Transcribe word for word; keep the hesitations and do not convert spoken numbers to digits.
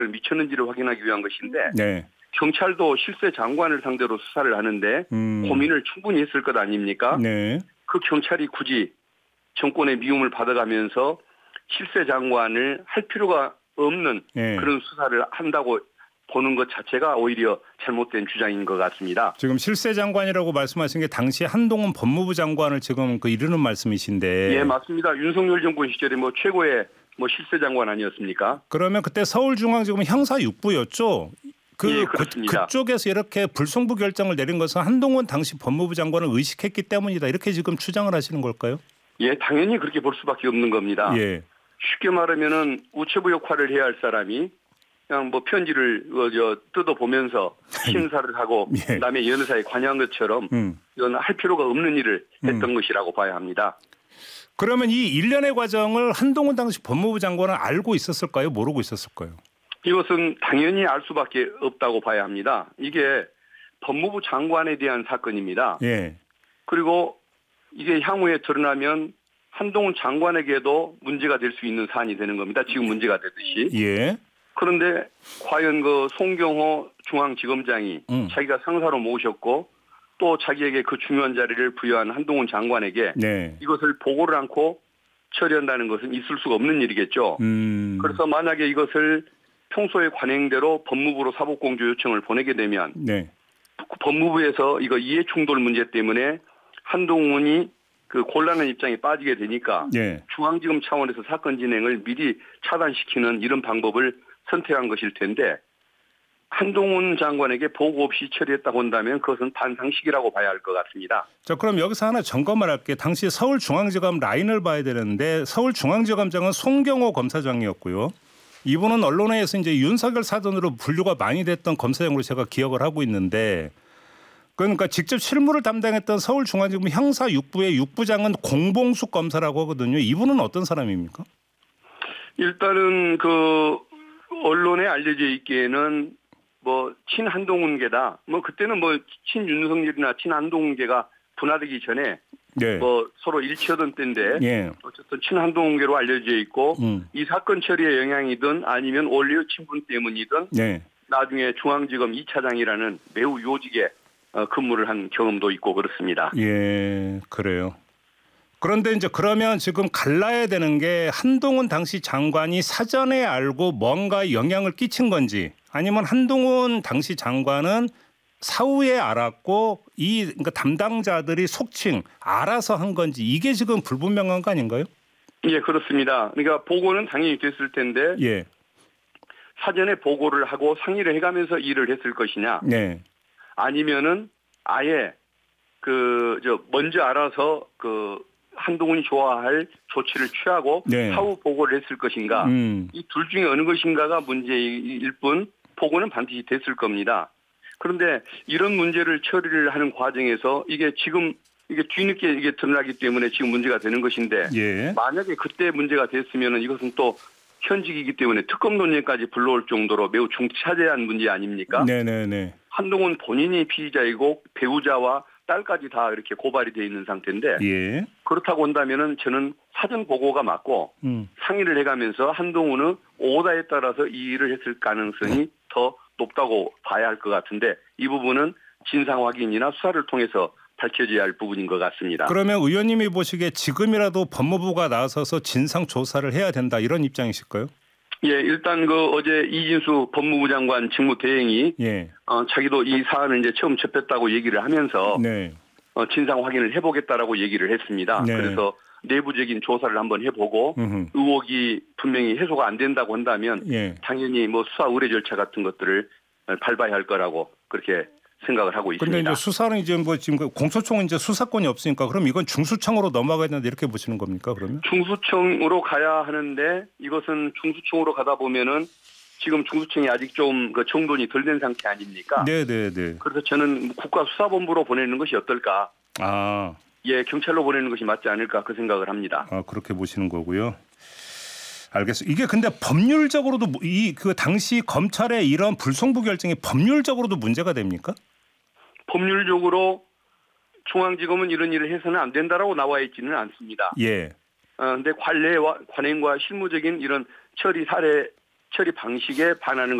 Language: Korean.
미쳤는지를 확인하기 위한 것인데 네. 경찰도 실세 장관을 상대로 수사를 하는데 음. 고민을 충분히 했을 것 아닙니까? 네. 그 경찰이 굳이 정권의 미움을 받아가면서 실세 장관을 할 필요가 없는 네. 그런 수사를 한다고 보는 것 자체가 오히려 잘못된 주장인 것 같습니다. 지금 실세 장관이라고 말씀하신 게 당시 한동훈 법무부 장관을 지금 그 이르는 말씀이신데. 예, 맞습니다. 윤석열 정권 시절에 뭐 최고의 뭐 실세 장관 아니었습니까? 그러면 그때 서울중앙지검 형사 육 부였죠. 그, 예, 그 그렇습니다. 그쪽에서 이렇게 불송부 결정을 내린 것은 한동훈 당시 법무부 장관을 의식했기 때문이다. 이렇게 지금 추정을 하시는 걸까요? 예, 당연히 그렇게 볼 수밖에 없는 겁니다. 예. 쉽게 말하면은 우체부 역할을 해야 할 사람이 그냥 뭐 편지를 뜯어 보면서 심사를 하고 예. 남의 연사에 관여한 것처럼 음. 이건 할 필요가 없는 일을 했던 음. 것이라고 봐야 합니다. 그러면 이 일련의 과정을 한동훈 당시 법무부 장관은 알고 있었을까요? 모르고 있었을까요? 이것은 당연히 알 수밖에 없다고 봐야 합니다. 이게 법무부 장관에 대한 사건입니다. 예. 그리고 이게 향후에 드러나면 한동훈 장관에게도 문제가 될 수 있는 사안이 되는 겁니다. 지금 문제가 되듯이. 예. 그런데 과연 그 송경호 중앙지검장이 음. 자기가 상사로 모셨고 또 자기에게 그 중요한 자리를 부여한 한동훈 장관에게 네. 이것을 보고를 않고 처리한다는 것은 있을 수가 없는 일이겠죠. 음. 그래서 만약에 이것을 평소의 관행대로 법무부로 사법공조 요청을 보내게 되면 네. 법무부에서 이거 이해충돌 문제 때문에 한동훈이 그 곤란한 입장에 빠지게 되니까 예. 중앙지검 차원에서 사건 진행을 미리 차단시키는 이런 방법을 선택한 것일 텐데 한동훈 장관에게 보고 없이 처리했다고 한다면 그것은 반상식이라고 봐야 할 것 같습니다. 자, 그럼 여기서 하나 점검을 할게요. 당시 서울중앙지검 라인을 봐야 되는데 서울중앙지검장은 송경호 검사장이었고요. 이분은 언론에서 이제 윤석열 사돈으로 분류가 많이 됐던 검사장으로 제가 기억을 하고 있는데 그러니까 직접 실무를 담당했던 서울중앙지검 형사 육 부의 육 부장은 공봉숙 검사라고 하거든요. 이분은 어떤 사람입니까? 일단은 그 언론에 알려져 있기에는 뭐 친한동훈계다. 뭐 그때는 뭐 친윤석열이나 친한동훈계가 분화되기 전에 네. 뭐 서로 일치하던 때인데 예. 어쨌든 친한동훈계로 알려져 있고 음. 이 사건 처리에 영향이든 아니면 올리오 친분 때문이든 네. 나중에 중앙지검 이 차장이라는 매우 요직에 근무를 한 경험도 있고 그렇습니다. 예, 그래요. 그런데 이제 그러면 지금 갈라야 되는 게 한동훈 당시 장관이 사전에 알고 뭔가 영향을 끼친 건지 아니면 한동훈 당시 장관은 사후에 알았고 이 그러니까 담당자들이 속칭 알아서 한 건지 이게 지금 불분명한 거 아닌가요? 예, 그렇습니다. 그러니까 보고는 당연히 됐을 텐데 예. 사전에 보고를 하고 상의를 해가면서 일을 했을 것이냐? 네. 아니면은 아예 그 저 먼저 알아서 그 한동훈이 좋아할 조치를 취하고 네. 사후 보고를 했을 것인가? 음. 이 둘 중에 어느 것인가가 문제일 뿐 보고는 반드시 됐을 겁니다. 그런데 이런 문제를 처리를 하는 과정에서 이게 지금 이게 뒤늦게 이게 드러나기 때문에 지금 문제가 되는 것인데 예. 만약에 그때 문제가 됐으면은 이것은 또 현직이기 때문에 특검 논의까지 불러올 정도로 매우 중차대한 문제 아닙니까? 네네네. 한동훈 본인이 피의자이고 배우자와 딸까지 다 이렇게 고발이 돼 있는 상태인데 예. 그렇다고 한다면은 저는 사전 보고가 맞고 음. 상의를 해가면서 한동훈은 오다에 따라서 이 일을 했을 가능성이 더 높다고 봐야 할 것 같은데 이 부분은 진상 확인이나 수사를 통해서 밝혀져야 할 부분인 것 같습니다. 그러면 의원님이 보시기에 지금이라도 법무부가 나서서 진상 조사를 해야 된다 이런 입장이실까요? 예, 일단 그 어제 이진수 법무부 장관 직무대행이 예. 어, 자기도 이 사안을 이제 처음 접했다고 얘기를 하면서 네. 어, 진상 확인을 해보겠다라고 얘기를 했습니다. 네. 그래서 내부적인 조사를 한번 해보고 음흠. 의혹이 분명히 해소가 안 된다고 한다면 예. 당연히 뭐 수사 의뢰 절차 같은 것들을 밟아야 할 거라고 그렇게 생각을 하고 있습니다. 근데 이제 수사는 이제 뭐 지금 공소청은 이제 수사권이 없으니까 그럼 이건 중수청으로 넘어가야 된다 이렇게 보시는 겁니까 그러면? 중수청으로 가야 하는데 이것은 중수청으로 가다 보면은 지금 중수청이 아직 좀 그 정돈이 덜 된 상태 아닙니까? 네네네. 그래서 저는 국가수사본부로 보내는 것이 어떨까? 아. 예, 경찰로 보내는 것이 맞지 않을까 그 생각을 합니다. 아 그렇게 보시는 거고요. 알겠습니다. 이게 근데 법률적으로도 이 그 당시 검찰의 이런 불송부 결정이 법률적으로도 문제가 됩니까? 법률적으로 중앙지검은 이런 일을 해서는 안 된다라고 나와 있지는 않습니다. 예. 그런데 어, 관례와 관행과 실무적인 이런 처리 사례 처리 방식에 반하는